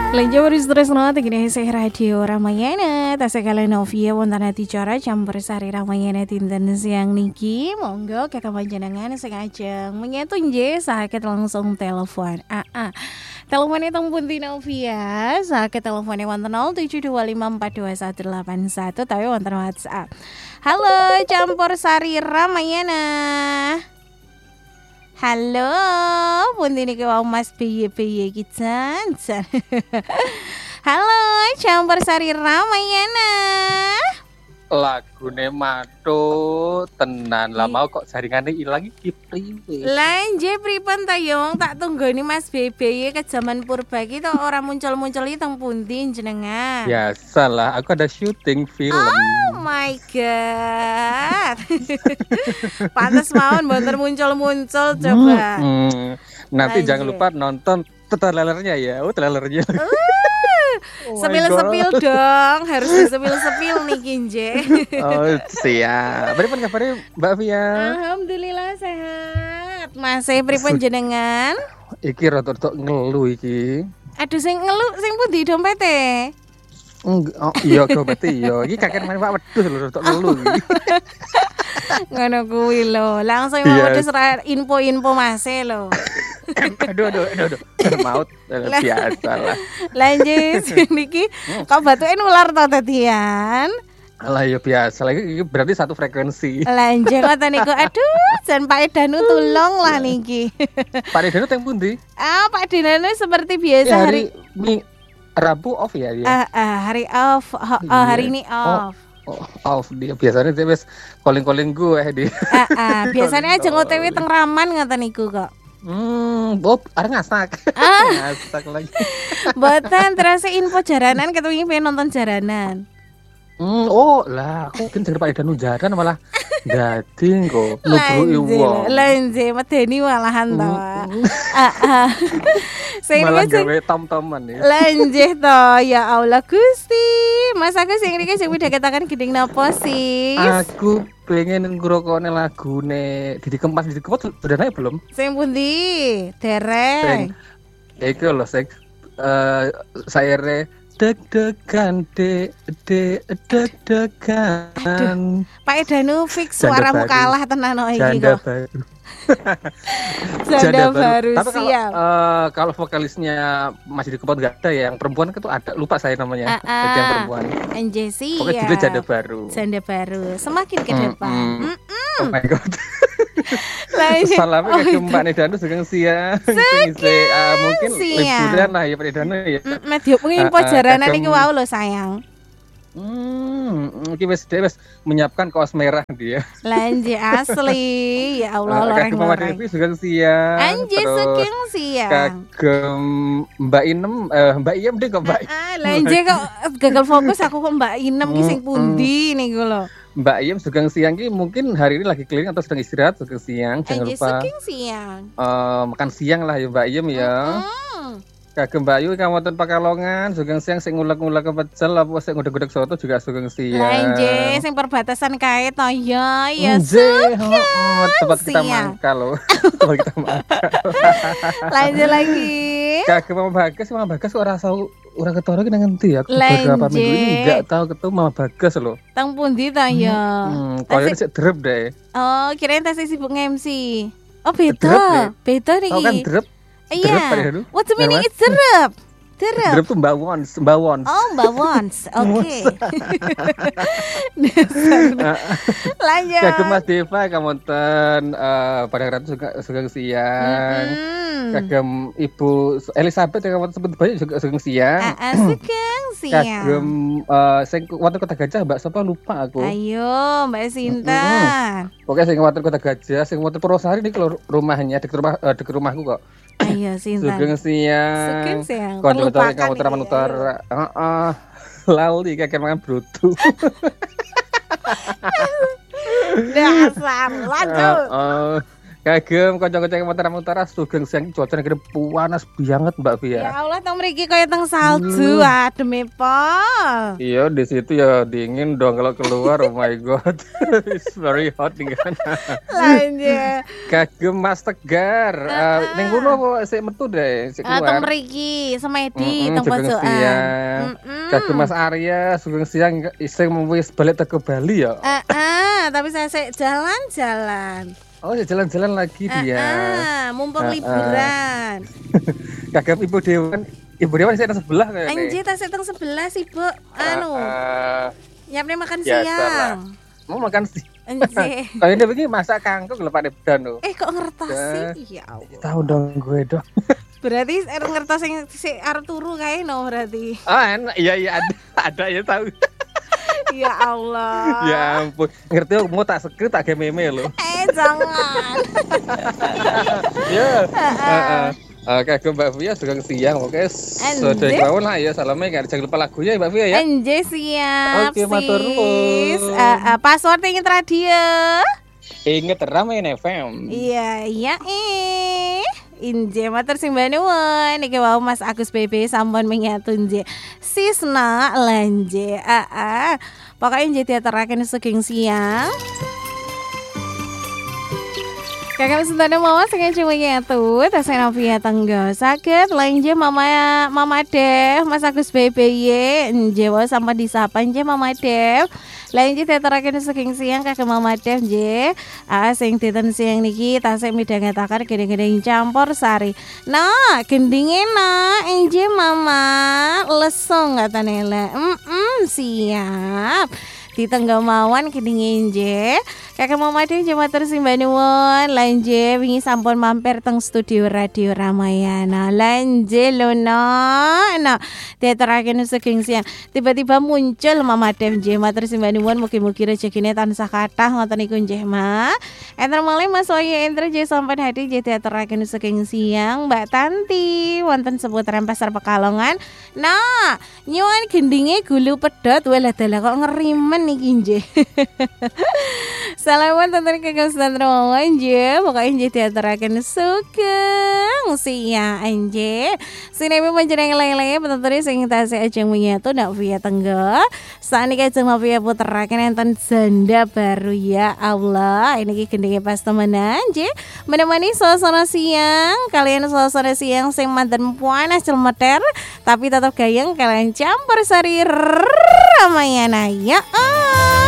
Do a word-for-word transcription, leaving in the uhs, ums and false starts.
Lenjo baris terus no tegene sih radio Ramayana tasakala novia wonten ati cara campur sari Ramayana dinten siang niki monggo kakak panjenengan sing ajeng menyatu nggih saket langsung telepon. Ah ah. Telepone teng pundi Novia? Saket telefone wonten nol tujuh dua lima empat dua satu delapan satu tapi wonten WhatsApp. Halo campur sari Ramayana. Halo, pundi niki wau Mas piye-piye iki jan. Halo, campur sari Ramayana. Lagune Matu tenan lah mau kok jaringane ilang iki priwe. Lah nggih pripun ta Yung, tak tunggoni Mas Bebe ke zaman purba iki to ora muncul-muncul iki teng pundi jenengan. Biasalah, aku ada syuting film. Oh my god. Pantes mawon mboten muncul-muncul coba. Hmm, hmm. Nanti Lanjut. jangan lupa nonton trailernya ya. Oh, trailernya. Uh, sepil-sepil dong, harus disepil-sepil nih Kinje. Oh, siap. Pripun kabare Mbak Via? Alhamdulillah sehat. Masih pripun jenengan? Iki rada-rada ngelu iki. Aduh sing ngelu sing pundi dompete? Enggak, oh, iya dompet iya. Iki kakek main Pak Wedhus lho rada ngelu iki. Ngono kuwi lho. Langsung Iya. mau wedhus ra info-info Mase lho. aduh, aduh, aduh, aduh. Maut biasa lah. Lanjut niki kok batuke nular to tadian. Alah ya biasa lagi ini berarti satu frekuensi. Lanjut ngoten niku. Aduh, jan Pak Edanu tulung lah niki. Pak Dedano teng pundi? Ah, Pak Edanu seperti biasa Ya, hari hari Mi, Rabu off ya dia. ah, ah, hari off. Ha- oh, hari ini off. Oh, off dia biasanya dia wis calling-calling gue dia. Ah, ah, biasanya aja O T W teng Raman ngoten niku kok. Hmm, Bob, ada ngasak. Ah. Ngasak lagi. Mboten terasa info jaranan ketemu pengen nonton jaranan. Hmm, oh lah, aku mungkin denger Pak Dedano jaran malah dadi kok nubruki wong. Lenje medeni malahan to. Hmm, Ah, ah. Sing malah niku sing gawe tom-toman ya. lenje to ya Allah Gusti. Mas aku sing niki sing midhaketaken gending napa sih? Aku pengen ngrokokne lagune Didi Kempot, Didi Kempot sudah naik belum? Sing pundi? Dereng. Ya iku lho sing eh saire deg-degan de de deg-degan. Pak Edanu fix Janda suaramu baru. kalah tenan kok iki Janda kok. baru. Janda baru Tapi kalau siap. eh, kalau vokalisnya masih di Kempot enggak ada ya, yang perempuan itu ada, lupa saya namanya. Ah, ah. Itu yang perempuan. Anjesi Pokoknya ya. judulnya Janda Baru. Janda baru. Semakin ke Mm, depan. mm. Mm-mm. Oh my god. Lanjut. Salamnya Oh, ke Mbak Nedano sugeng siang. Sing isih, ah, mungkin siang. liburan lah ya Pak Nedano ya. Mm, Medio penginfo Ah, ah, jaranan kagem- iki wau lho sayang. Hmm, iki wis dia wis menyiapkan kaos merah dia. Lanjut asli. Ya Allah Kagem Mama loreng-loreng. Devi sugeng siang. Anjir Terus saking siang. Kagem Mbak Inem, eh, Mbak Iem deh kok Mbak. Ah, lanjut kok gagal fokus aku kok Mbak Inem ki sing Mm, pundi niku lho. Mbak Iem sugeng siang ki mungkin hari ini lagi keliling atau sedang istirahat sugeng siang. Jangan Anjir lupa saking siang. eh, makan siang lah ya Mbak Iem ya. Hmm. Kagem Mbak Yu kawasan Pakalongan sugeng siang sing ngulek-ngulek ke pecel apa sing ngudek-ngudek soto juga sugeng siang. Lanjut sing perbatasan kae to ya ya Nje, oh, tempat kita siang. mangkal loh. Tempat kita mangkal. Lanjut lagi. Kagem Mama Bagas, Mama Bagas kok ora tau ora ketara ki nang endi ya? Aku beberapa Lenje. minggu ini enggak tahu ketemu Mama Bagas loh. Tang pundi to ya? Hmm, kayaknya sik drep deh. Oh, kirain tasih sibuk nge-M C. Oh, Drep, beda. Beda Tahu kan niki. drep? Iya. drep Pak Heru? What do you mean Lewat. it's drep? Drep. Drep tuh Mbak Wons, Mbak Wons. Oh, Mbak Wons. Oke. Lanjut. Kagem Mas Deva kamonten eh pada ratu juga sugeng siang. Mm-mm. Kagem Ibu Elizabeth yang kamonten sebut banyak juga sugeng siang. Ah, ah, sugeng siang. Kagem eh sing wonten Kota Gajah Mbak sapa lupa aku. Ayo, Mbak Sinta. Pokoknya sing wonten Kota Gajah, sing wonten Purwosari ini kalau rumahnya dekat rumah eh, dekat rumahku kok. Ayo, Sinta. Sugeng siang. Sugeng siang. Kalau Terlupakan kamu iki, terang utara, heeh. Lali kakek makan brutu. Dasar. Lanjut. Heeh. Kagem kanca-kanca Mataram Sugeng Siang cuacane kene panas banget Mbak Via. Ya Allah, tong mriki kaya teng salju, Hmm. adem pol. Iya di situ ya dingin dong kalau keluar. Oh my god. It's very hot nih kan. Lanjut. Kagem Mas Tegar. Uh, ning kono apa sik metu deh, sik Ah, keluar. teng mriki, semedi Mm-mm, teng Sugeng pojokan. Siang. Mm-mm. Kagem Mas Arya Sugeng Siang isih wis balik teko Bali ya. Ah, ah, tapi saya sik jalan-jalan. Oh ya jalan-jalan lagi Ah, dia. ah, mumpung Ah, ah. liburan. Kagem Ibu Dewan. Ibu Dewan sik nang sebelah kayaknya. Anjir, tas teng sebelah sih, Bu. Anu, Uh, nyiapne makan biasa siang. mau makan sih. Anjir. Kayak ini begini masak kangkung lho Pak Dedan lho. Eh, kok ngertos Ya. sih? Ya Allah. Tahu dong gue dong. Berarti er ngertos sing sik arep turu kae no berarti. Ah, enak. Iya iya ada ada ya tahu. Ya Allah. Ya ampun. Ngerti aku mau tak sekret tak ge meme lho. Eh, jangan. Ya. Heeh. Oke, ke Mbak Via Sugeng Siang. Oke, sudah Anjir. kawon lah ya. Salamnya enggak jangan lupa lagunya ya Mbak Via ya. Anjir, siap. Oke, matur sis. nuwun. Eh, eh, password ingin radio. Ingat Ramen F M. Iya, iya eh. Inje matur simbah nuwun iki wau Mas Agus B B sampun menyatu nje. Sisna lanje. Ah, ah. Pokoke nje diaturaken Sugeng Siang. Kakak sentane mama sing cuma nyatu, tasnya Novia Tenggo sakit, lanje mama mama Dev, Mas Agus B B Y, nje wau sampai disapa nje mama Dev. Lanje teateraken Sugeng Siang kakek mama Dev nje. Ah sing dinten siang niki tasih midhangetaken gede-gede campur sari. Nah, gendinge nah nje mama lesung katane le. Mm siap. Ditenggo mawon kedingin nje. Kakek Mama Dev nje matur simbah nuwun. Lanje wingi sampun mampir teng studio Radio Ramayana. Lanje lho no. No, teateraken Sugeng Siang. Tiba-tiba muncul Mama Dev nje matur simbah nuwun mugi-mugi rezekine tansah kathah ngoten niku nggih, Ma. Enten malih Mas Wahyu Endra nje sampeyan hadi nje teateraken Sugeng Siang. Mbak Tanti wonten seputaran Pasar Pekalongan. Nah, nyuwun gendinge gulu pedhot walah dalah kok ngerimen iki nje. Salaman tonton kakak Sandra Mama nje, pokoknya nje teateraken Sugeng Siang nje. Sinemi panjenengan lele penonton sing tasih ajeng menyatu nak via Tenggo. Saniki ajeng via puteraken enten janda baru ya Allah. Ini ki gendenge pas temenan nje. Menemani suasana siang, kalian suasana siang sing manten panas celmeter tapi tetap gayeng kalian campur sari Ramayana ya.